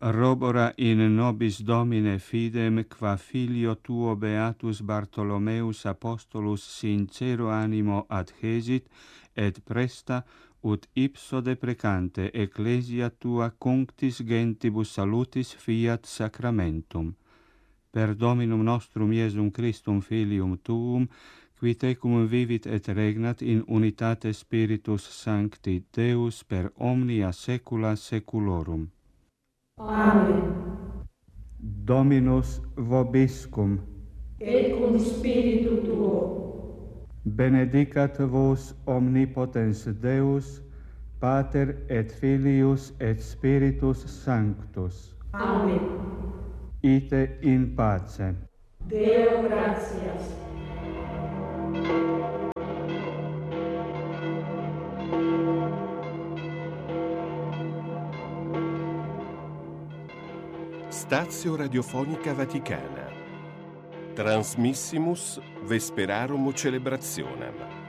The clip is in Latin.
Robora in nobis Domine fidem, qua filio tuo Beatus Bartholomeus Apostolus sincero animo adhesit, et presta, ut ipso deprecante ecclesia tua cunctis gentibus salutis fiat sacramentum. Per Dominum nostrum Iesum Christum Filium tuum, qui tecum vivit et regnat in unitate Spiritus Sancti Deus per omnia saecula saeculorum. Amen. Dominus vobiscum. Et cum spiritu tuo. Benedicat vos omnipotens Deus, Pater et Filius et Spiritus Sanctus. Amen. Ite in pace. Deo gratias. Stazio Radiofonica Vaticana. Transmissimus Vesperarum Celebrationem.